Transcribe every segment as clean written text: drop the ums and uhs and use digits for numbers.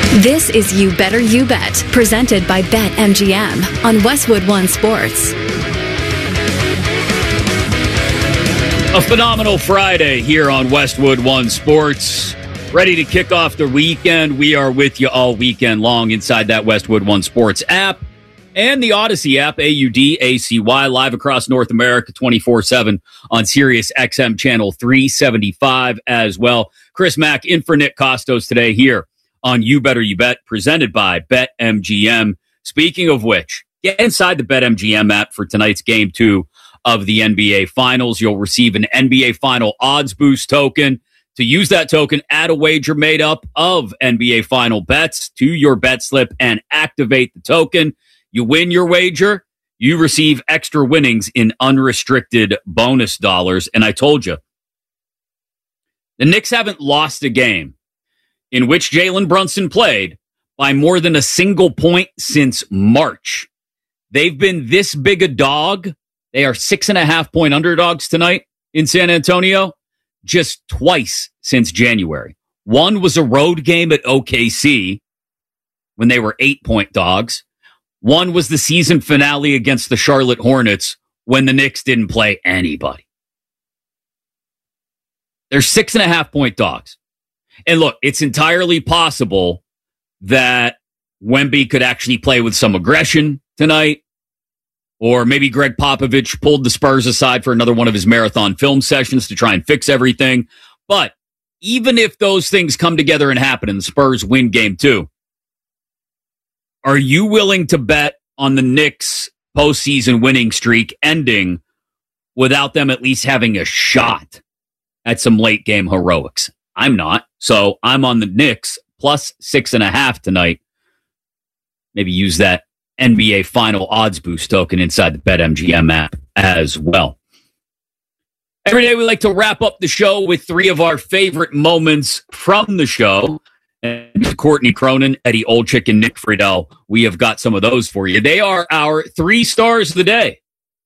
This is You Better You Bet, presented by BetMGM on Westwood One Sports. A phenomenal Friday here on Westwood One Sports. Ready to kick off the weekend. We are with you all weekend long inside that Westwood One Sports app and the Odyssey app, AUDACY, live across North America 24/7 on Sirius XM channel 375 as well. Chris Mack in for Nick Costos today here on You Better You Bet, presented by BetMGM. Speaking of which, get inside the BetMGM app for tonight's Game 2 of the NBA Finals. You'll receive an NBA Final Odds Boost token. To use that token, add a wager made up of NBA Final bets to your bet slip and activate the token. You win your wager, you receive extra winnings in unrestricted bonus dollars. And I told you, the Knicks haven't lost a game in which Jalen Brunson played by more than a single point since March. They've been this big a dog. They are 6.5-point underdogs tonight in San Antonio, just twice since January. One was a road game at OKC when they were 8-point dogs. One was the season finale against the Charlotte Hornets when the Knicks didn't play anybody. They're 6.5-point dogs. And look, it's entirely possible that Wemby could actually play with some aggression tonight. Or maybe Greg Popovich pulled the Spurs aside for another one of his marathon film sessions to try and fix everything. But even if those things come together and happen and the Spurs win Game 2, are you willing to bet on the Knicks' postseason winning streak ending without them at least having a shot at some late game heroics? I'm not. So I'm on the Knicks plus 6.5 tonight. Maybe use that NBA Final Odds Boost token inside the BetMGM app as well. Every day we like to wrap up the show with 3 of our favorite moments from the show. And Courtney Cronin, Eddie Olczyk, and Nick Friedel, we have got some of those for you. They are our 3 stars of the day.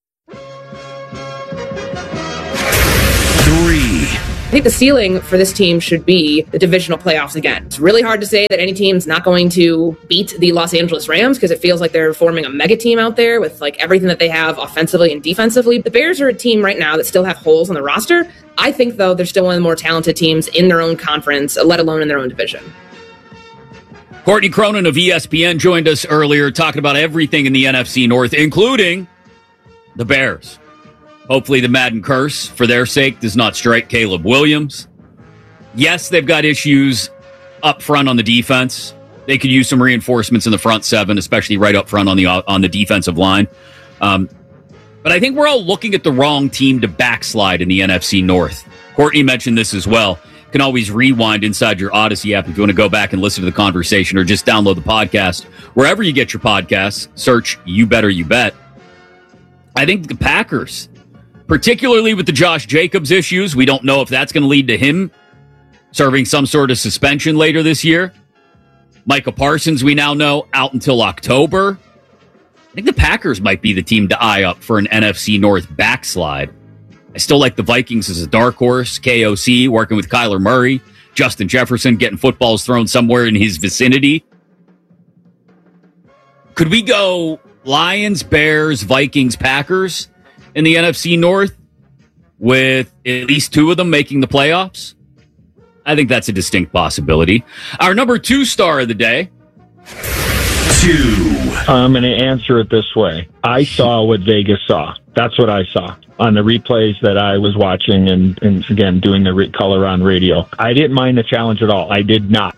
3. I think the ceiling for this team should be the divisional playoffs again. It's really hard to say that any team's not going to beat the Los Angeles Rams because it feels like they're forming a mega team out there with like everything that they have offensively and defensively. The Bears are a team right now that still have holes on the roster. I think, though, they're still one of the more talented teams in their own conference, let alone in their own division. Courtney Cronin of ESPN joined us earlier talking about everything in the NFC North, including the Bears. Hopefully the Madden curse, for their sake, does not strike Caleb Williams. Yes, they've got issues up front on the defense. They could use some reinforcements in the front 7, especially right up front on the defensive line. But I think we're all looking at the wrong team to backslide in the NFC North. Courtney mentioned this as well. You can always rewind inside your Odyssey app if you want to go back and listen to the conversation, or just download the podcast. Wherever you get your podcasts, search You Better You Bet. I think the Packers, particularly with the Josh Jacobs issues, we don't know if that's going to lead to him serving some sort of suspension later this year. Micah Parsons, we now know, out until October. I think the Packers might be the team to eye up for an NFC North backslide. I still like the Vikings as a dark horse. KOC working with Kyler Murray. Justin Jefferson getting footballs thrown somewhere in his vicinity. Could we go Lions, Bears, Vikings, Packers in the NFC North with at least 2 of them making the playoffs? I think that's a distinct possibility. Our number 2 star of the day. 2. I'm going to answer it this way. I saw what Vegas saw. That's what I saw on the replays that I was watching and again, doing the color on radio. I didn't mind the challenge at all. I did not.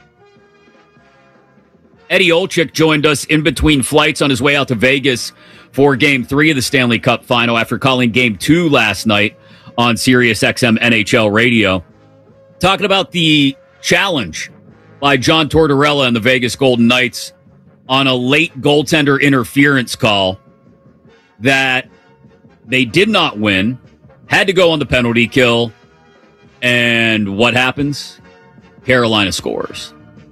Eddie Olczyk joined us in between flights on his way out to Vegas for Game 3 of the Stanley Cup Final after calling Game 2 last night on Sirius XM NHL Radio. Talking about the challenge by John Tortorella and the Vegas Golden Knights on a late goaltender interference call that they did not win, had to go on the penalty kill, and what happens? Carolina scores.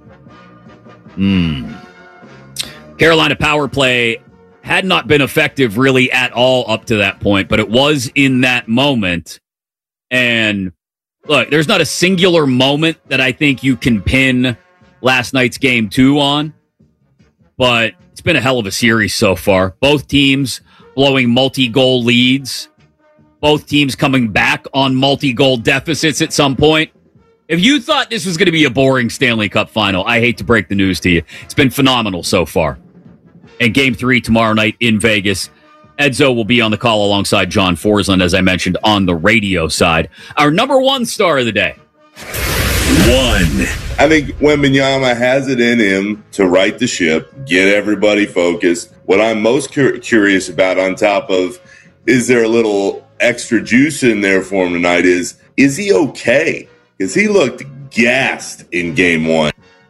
Carolina power play had not been effective really at all up to that point, but it was in that moment. And look, there's not a singular moment that I think you can pin last night's game 2 on, but it's been a hell of a series so far. Both teams blowing multi-goal leads. Both teams coming back on multi-goal deficits at some point. If you thought this was going to be a boring Stanley Cup final, I hate to break the news to you. It's been phenomenal so far. And game 3 tomorrow night in Vegas. Edzo will be on the call alongside John Forsland, as I mentioned, on the radio side. Our number 1 star of the day. 1. I think Wembanyama has it in him to right the ship, get everybody focused. What I'm most curious about, on top of, is there a little extra juice in there for him tonight, is he okay? Because he looked gassed in game 1.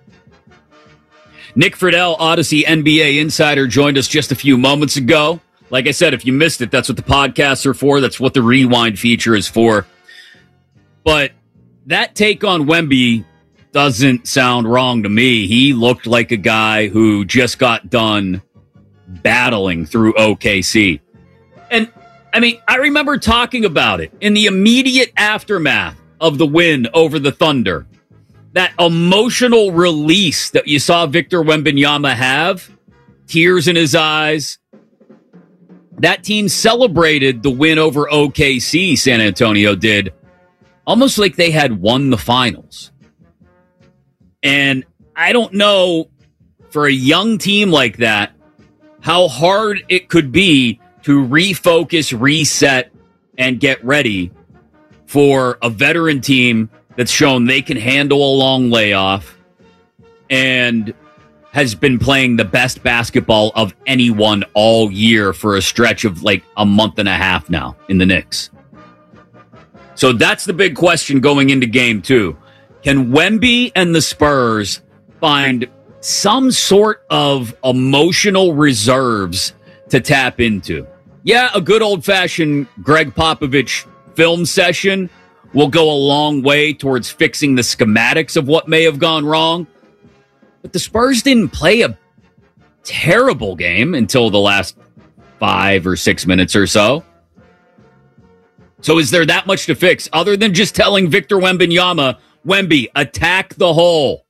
Nick Friedel, Odyssey NBA insider, joined us just a few moments ago. Like I said, if you missed it, that's what the podcasts are for. That's what the rewind feature is for. But that take on Wemby doesn't sound wrong to me. He looked like a guy who just got done battling through OKC. And, I mean, I remember talking about it in the immediate aftermath of the win over the Thunder. That emotional release that you saw Victor Wembanyama have, tears in his eyes. That team celebrated the win over OKC, San Antonio did, almost like they had won the finals. And I don't know, for a young team like that, how hard it could be to refocus, reset, and get ready for a veteran team that's shown they can handle a long layoff and has been playing the best basketball of anyone all year for a stretch of like a month and a half now in the Knicks. So that's the big question going into game 2. Can Wemby and the Spurs find some sort of emotional reserves to tap into? Yeah, a good old-fashioned Greg Popovich film session will go a long way towards fixing the schematics of what may have gone wrong. But the Spurs didn't play a terrible game until the last 5 or 6 minutes or so. So is there that much to fix other than just telling Victor Wembanyama, Wemby, attack the hole?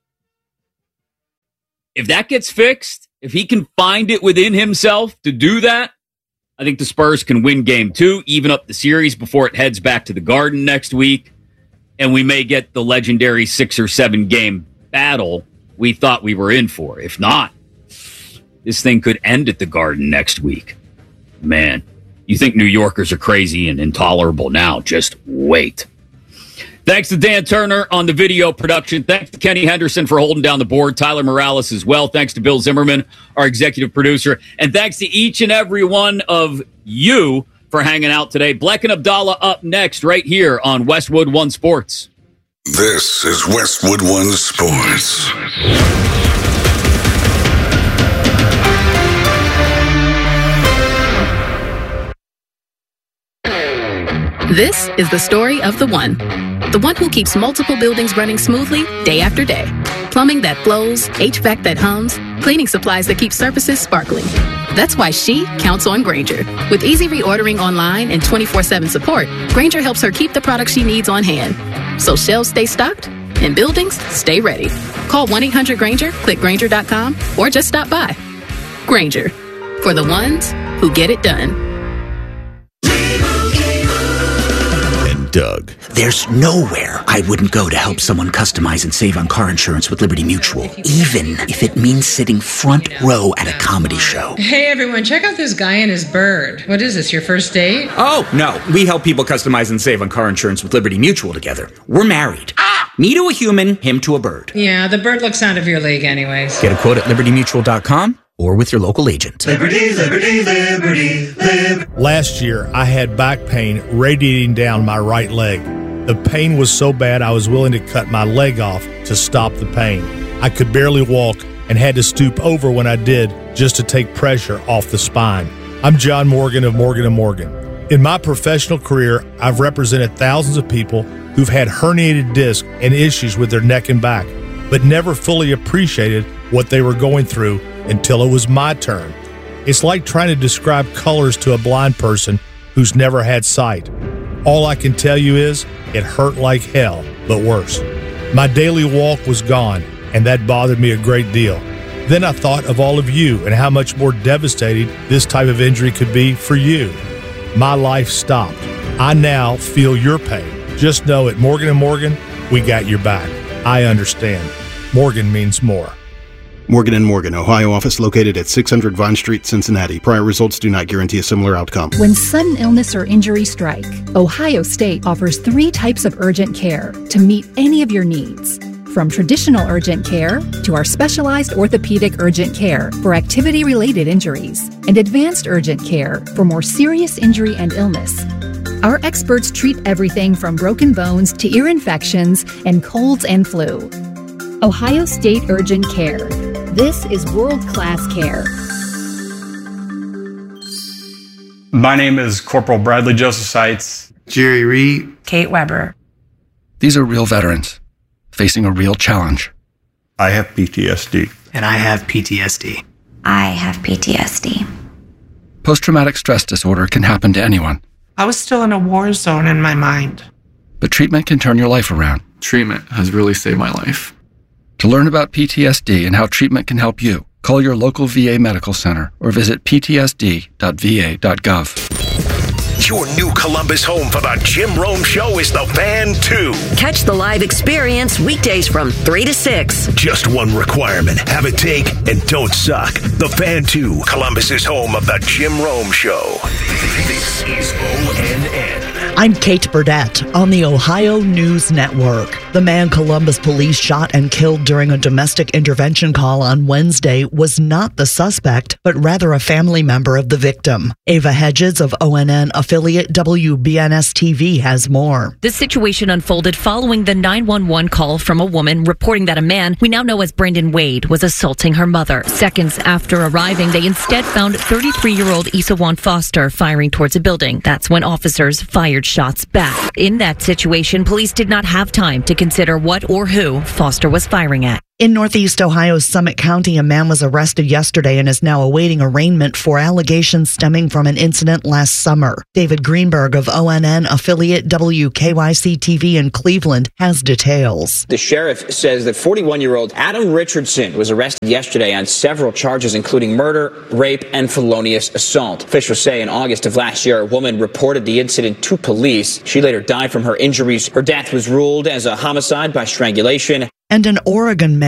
If that gets fixed, if he can find it within himself to do that, I think the Spurs can win game 2, even up the series before it heads back to the Garden next week. And we may get the legendary 6 or 7 game battle we thought we were in for. If not, this thing could end at the Garden next week. Man, you think New Yorkers are crazy and intolerable now. Just wait. Thanks to Dan Turner on the video production. Thanks to Kenny Henderson for holding down the board. Tyler Morales as well. Thanks to Bill Zimmerman, our executive producer. And thanks to each and every one of you for hanging out today. Black and Abdallah up next right here on Westwood One Sports. This is Westwood One Sports. This is the story of the one who keeps multiple buildings running smoothly day after day. Plumbing that flows, HVAC that hums, cleaning supplies that keep surfaces sparkling. That's why she counts on Grainger. With easy reordering online and 24/7 support, Grainger helps her keep the products she needs on hand. So shelves stay stocked and buildings stay ready. Call 1-800-GRAINGER, click Grainger.com, or just stop by. Grainger, for the ones who get it done. Doug. There's nowhere I wouldn't go to help someone customize and save on car insurance with Liberty Mutual, even if it means sitting front row at a comedy show. Hey everyone, check out this guy and his bird. What is this, your first date? Oh, no. We help people customize and save on car insurance with Liberty Mutual together. We're married. Me to a human, him to a bird. Yeah, the bird looks out of your league anyways. Get a quote at libertymutual.com or with your local agent. Liberty, liberty, liberty, liberty. Last year, I had back pain radiating down my right leg. The pain was so bad I was willing to cut my leg off to stop the pain. I could barely walk and had to stoop over when I did just to take pressure off the spine. I'm John Morgan of Morgan & Morgan. In my professional career, I've represented thousands of people who've had herniated discs and issues with their neck and back, but never fully appreciated what they were going through until it was my turn. It's like trying to describe colors to a blind person who's never had sight. All I can tell you is it hurt like hell, but worse. My daily walk was gone, and that bothered me a great deal. Then I thought of all of you and how much more devastating this type of injury could be for you. My life stopped. I now feel your pain. Just know at Morgan & Morgan, we got your back. I understand. Morgan means more. Morgan & Morgan, Ohio office located at 600 Vine Street, Cincinnati. Prior results do not guarantee a similar outcome. When sudden illness or injury strike, Ohio State offers 3 types of urgent care to meet any of your needs. From traditional urgent care to our specialized orthopedic urgent care for activity-related injuries and advanced urgent care for more serious injury and illness. Our experts treat everything from broken bones to ear infections and colds and flu. Ohio State Urgent Care. This is world-class care. My name is Corporal Bradley Joseph Seitz. Jerry Reed. Kate Weber. These are real veterans facing a real challenge. I have PTSD. And I have PTSD. I have PTSD. Post-traumatic stress disorder can happen to anyone. I was still in a war zone in my mind. But treatment can turn your life around. Treatment has really saved my life. To learn about PTSD and how treatment can help you, call your local VA medical center or visit ptsd.va.gov. Your new Columbus home for the Jim Rome Show is the Fan 2. Catch the live experience weekdays from 3 to 6. Just one requirement. Have a take and don't suck. The Fan 2, Columbus's home of the Jim Rome Show. This is ONN. I'm Kate Burdett on the Ohio News Network. The man Columbus police shot and killed during a domestic intervention call on Wednesday was not the suspect, but rather a family member of the victim. Ava Hedges of ONN affiliate WBNS-TV has more. This situation unfolded following the 911 call from a woman reporting that a man we now know as Brendan Wade was assaulting her mother. Seconds after arriving, they instead found 33-year-old Isawan Foster firing towards a building. That's when officers fired shots back. In that situation, police did not have time to consider what or who Foster was firing at. In Northeast Ohio's Summit County, a man was arrested yesterday and is now awaiting arraignment for allegations stemming from an incident last summer. David Greenberg of ONN affiliate WKYC-TV in Cleveland has details. The sheriff says that 41-year-old Adam Richardson was arrested yesterday on several charges, including murder, rape, and felonious assault. Officials say in August of last year, a woman reported the incident to police. She later died from her injuries. Her death was ruled as a homicide by strangulation. And an Oregon man